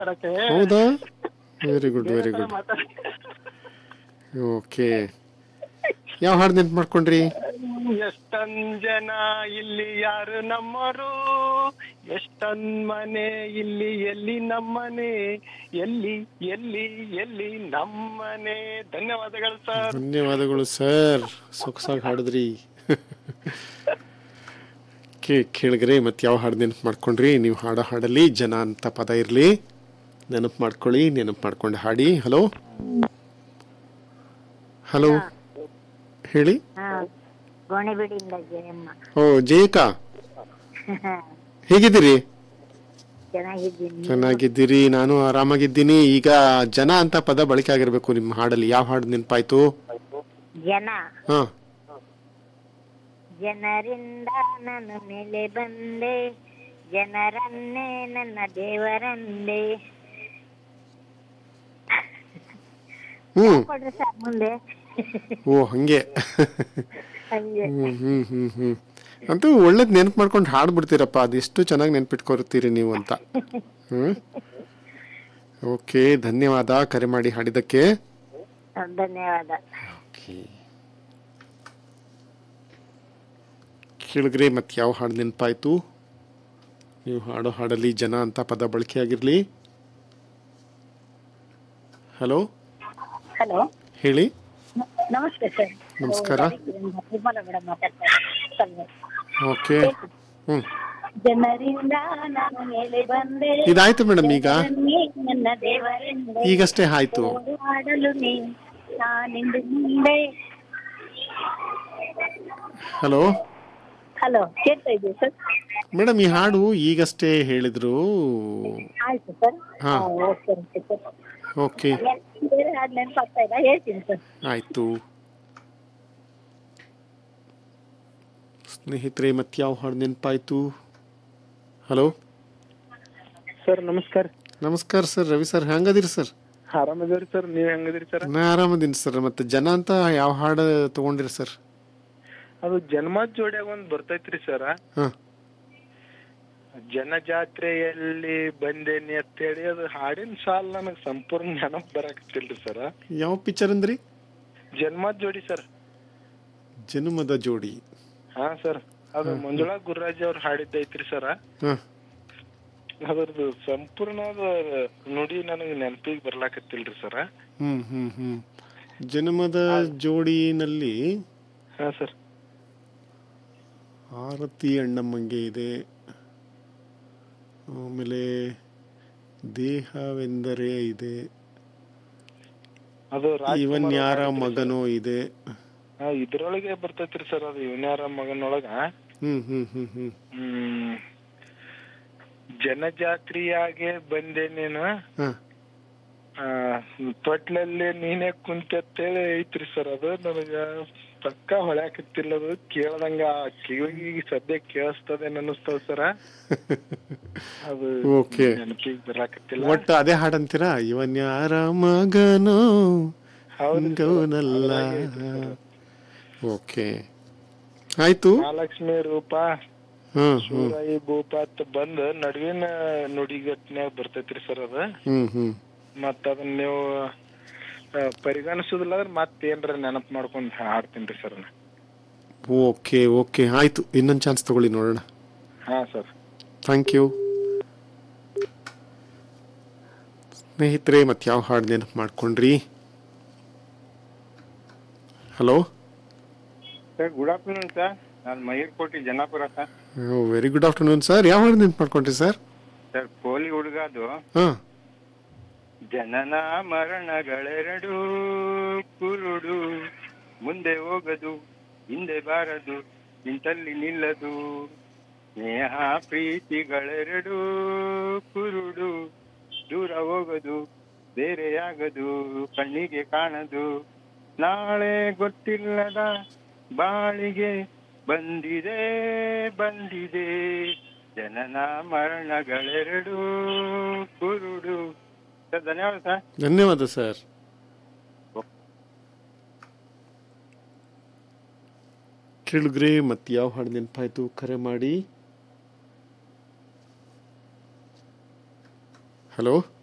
ಮಾತಾಡಕ್ಕೆ. ಹೌದಾ? Very good ಬೇರೆ ವೆರಿ ತರ ಗುಡ್. ಮಾತಾಡ. ಓಕೆ, ಯಾವ ಹಾಡು ನೆನ್ಪು ಮಾಡ್ಕೊಂಡ್ರಿ? ಎಷ್ಟೊಂದ್ ಜನ ಇಲ್ಲಿ ಯಾರು ನಮ್ಮರು, ಎಷ್ಟೊಂದ್ ಮನೆ ಇಲ್ಲಿ ಎಲ್ಲಿ ನಮ್ಮನೆ, ಎಲ್ಲಿ ಎಲ್ಲಿ ಎಲ್ಲಿ ನಮ್ಮನೆ. ಧನ್ಯವಾದಗಳು ಸರ್. ಧನ್ಯವಾದಗಳು ಸರ್, ಸೊಗಸಾಗಿ ಹಾಡಿದ್ರಿ. ಕೇಳಿದ್ರಿ ಮತ್ತೆ ಯಾವ ಹಾಡು ನೆನಪು ಮಾಡ್ಕೊಂಡ್ರಿ? ನೀವು ಹಾಡೋ ಹಾಡಲ್ಲಿ ಜನ ಅಂತ ಪದ ಇರಲಿ, ನೆನಪು ಮಾಡ್ಕೊಳ್ಳಿ, ನೆನಪು ಮಾಡ್ಕೊಂಡು ಹಾಡಿ. ಹಲೋ ಹಲೋ, ಹೇಳಿ. ಗೋಣಿಬೀಡಿಂದ ಜಯಮ್ಮ. ಓ ಜಯಕಾ, ಹೇಗಿದ್ದೀರಿ? ಚೆನ್ನಾಗಿದ್ದೀನಿ. ಚೆನ್ನಾಗಿದ್ದೀರಿ, ನಾನು ಆರಾಮಾಗಿದ್ದೀನಿ. ಈಗ ಜನ ಅಂತ ಪದ ಬಳಕೆ ಆಗಿರ್ಬೇಕು ನಿಮ್ಮ ಹಾಡಲ್ಲಿ. ಯಾವ ಹಾಡು ನೆನಪಾಯ್ತು? ಜನ. ಹಾ, ಜನರಿಂದ ನಾನು ಮೇಲೆ ಬಂದೆ, ಜನರನ್ನೇ ನನ್ನ ದೇವರಂದೆ. ಕೊಡ್ರಿ ಸರ್ ಮುಂದೆ. ಓ ಹಂಗೆ. ಹಂಗೆ. ಅಂತೂ ಒಳ್ಳೇದ್ ನೆನ್ಪು ಮಾಡ್ಕೊಂಡು ಹಾಡ್ಬಿಡ್ತೀರಪ್ಪ. ಅದೆಷ್ಟು ಚೆನ್ನಾಗಿ ನೆನ್ಪಿಟ್ಕೊಳ್ತೀರಿ ನೀವು ಅಂತ. ಓಕೆ, ಧನ್ಯವಾದ ಕರೆ ಮಾಡಿ ಹಾಡಿದ್ದಕ್ಕೆ. ಧನ್ಯವಾದ. ಕೇಳಿದ್ರಿ ಮತ್ತೆ ಯಾವ ಹಾಡು ನೆನಪಾಯ್ತು? ನೀವು ಹಾಡೋ ಹಾಡಲ್ಲಿ ಜನ ಅಂತ ಪದ ಬಳಕೆ ಆಗಿರ್ಲಿ. ಹಲೋ ಹಲೋ, ಹೇಳಿ. ನಮಸ್ತೆ ಸರ್. ನಮಸ್ಕಾರ. ಓಕೆ, ಜನರಿಂದ ನಾನು ಮೇಲೆ ಬಂದೆ, ಇದಾಯ್ತು ಮೇಡಮ್. ಈಗ ನನ್ನ ದೇವರೆಂದೆ, ಈಗಷ್ಟೇ ಆಯ್ತು. ಹಾಡಲು ನಾನಿಂದು ಮುಂದೆ. ಹಲೋ ಹಲೋ, ಕೇಳ್ತಾ ಇದ್ದೀವಿ ಸರ್. ಮೇಡಮ್, ಈ ಹಾಡು ಈಗಷ್ಟೇ ಹೇಳಿದ್ರು. ಆಯ್ತು ಸರ್. ಹಾ, ಓಕೆ ಸರ್. ಓಕೆ, ಬೇರೆ ಹಾಡು ನೆನಪಾಗ್ತಾ ಇಲ್ಲ, ಹೇಳ್ತೀನಿ ಸರ್. ಆಯ್ತು. ಸ್ನೇಹಿತರೆ, ಮತ್ತೆ ಯಾವ ಹಾಡು ನೆನಪಾಯ್ತು? ಹಲೋ ಸರ್ ನಮಸ್ಕಾರ. ನಮಸ್ಕಾರ sir, Ravi sir, ಹೆಂಗದಿರಿ sir? ಆರಾಮದಿರಿ sir, ನೀವ್ ಹೆಂಗದಿರಿ ಸರ್? ನಾ ಆರಾಮದೀನಿ ಸರ್. ಮತ್ತೆ ಜನ ಅಂತ ಯಾವ ಹಾಡು ತಗೊಂಡಿರಿ ಸರ್? ಅದು ಜನ್ಮದ ಜೋಡಿಯಾಗ ಒಂದ್ ಬರ್ತೈತ್ರಿ ಸರ್. ಹಾ, ಜನಜಾತ್ರೆಯಲ್ಲಿ ಬಂದೇನಿ ಅಂತೇಳಿ. ಅದು ಹಾಡಿನ ಸಾಲ್ ನನಗ್ ಸಂಪೂರ್ಣ ನೆನಪ್ ಬರಾಕತ್ತಿಲ್ರಿ ಸರ್. ಯಾವ ಪಿಕ್ಚರ್ ಅಂದ್ರಿ? ಜನ್ಮದ ಜೋಡಿ ಸರ್. ಜನ್ಮದ ಜೋಡಿ. ಹಾ ಸರ್, ಅದು ಮಂಜುಳಾ ಗುರುರಾಜ್ ಅವ್ರು ಹಾಡಿದ್ದೈತ್ರಿ ಸರ್. ಹಾ, ಅದ್ರದ್ದು ಸಂಪೂರ್ಣವಾದ ನುಡಿ ನನಗ್ ನೆನಪಿಗೆ ಬರ್ಲಾಕತ್ತಿಲ್ರಿ ಸರ್. ಜನ್ಮದ ಜೋಡಿನಲ್ಲಿ ಹಾ ಸರ್, ಆರತಿ ಅಣ್ಣಮ್ಮಂಗೆ ಇದೆ, ಆಮೇಲೆ ದೇಹವೆಂದರೆ ಇದೆ, ಅದು ಇವನ್ ಯಾರ ಮಗನೋ ಇದೆ. ಇದ್ರೊಳಗೆ ಬರ್ತೈತ್ರಿ ಸರ್, ಅದು ಇವನ್ ಯಾರ ಮಗನೊಳಗ. ಜನಜಾತ್ರೆಯಾಗೆ ಬಂದೆ ನೀನು, ತೊಟ್ಲಲ್ಲಿ ನೀನೇ ಕುಂತೇಳಿ ಐತ್ರಿ ಸರ್. ಅದು ನನಗ ಪಕ್ಕ ಹೊಳ್ಯಾಕತ್ತಿಲ್ಲ. ಅದು ಕೇಳ್ದಂಗ ಕಿವಿಗೆ ಸದ್ಯ ಕೇಳಿಸ್ತದೆ ಅನ್ನಿಸ್ತದ ಸರ್. ಅದು ನೆನಪಿಗೆ ಬರಾಕತ್ತಿಲ್ಲ. ಒಟ್ಟು ಅದೇ ಹಾಡಂತೀರಾ? ಇವನ್ ಯಾರ ಮಗನೋ ಹೌದಲ್ಲ. ಓಕೆ, ಆಯ್ತು. ಮಹಾಲಕ್ಷ್ಮಿ ರೂಪ ಶಿವರಾಯಿ ಭೂಪ ಅಂತ ಬಂದ್ ನಡುವಿನ ನುಡಿಗಟ್ನ್ಯಾಗ ಬರ್ತೈತ್ರಿ ಸರ್ ಅದ. ಮತ್ತ ಅದನ್ನ ನೀವು ಪರಿಗಣಿಸುದಿಲ್ಲ ಅಂದ್ರೆ ಮತ್ತೇನ್ರ ನೆನಪು ಮಾಡ್ಕೊಂಡ್ ಹಾಡ್ತೀನಿ ಸರ್. ಓಕೆ ಓಕೆ, ಆಯ್ತು. ಇನ್ನೊಂದು ಚಾನ್ಸ್ ತಗೊಳ್ಳಿ, ನೋಡೋಣ. ಹಾ ಸರ್, ಥ್ಯಾಂಕ್ ಯು. ಸ್ನೇಹಿತರೆ, ಮತ್ತೆ ಯಾವ ಹಾಡು ನೆನಪು ಮಾಡ್ಕೊಂಡ್ರಿ? Hello sir, good afternoon sir. ನಾನು Mayurkoti Janapura sir. Very good afternoon sir. ಯಾವ ಹಾಡು ನೆನಪು ಮಾಡ್ಕೊಂಡ್ರಿ ಸರ್? ಸರ್, ಪೋಲಿ ಹುಡುಗದು. ಜನನ ಮರಣಗಳೆರಡು ಕುರುಡು, ಮುಂದೆ ಹೋಗದು ಹಿಂದೆ ಬಾರದು, ನಿಂತಲ್ಲಿ ನಿಲ್ಲದು. ಸ್ನೇಹ ಪ್ರೀತಿಗಳೆರಡು ಕುರುಡು, ದೂರ ಹೋಗದು ಬೇರೆಯಾಗದು, ಕಣ್ಣಿಗೆ ಕಾಣದು. ನಾಳೆ ಗೊತ್ತಿಲ್ಲದ ಬಾಳಿಗೆ ಬಂದಿದೆ ಬಂದಿದೆ, ಜನನ ಮರಣಗಳೆರಡು ಕುರುಡು. ಸರ್, ಧನ್ಯವಾದ ಸರ್. ಧನ್ಯವಾದ ಸರ್. ಕೇಳಿದ್ರಿ ಮತ್ತೆ ಯಾವ ಹಾಡು ನೆನಪಾಯ್ತು? ಕರೆ ಮಾಡಿ. ಹಲೋ.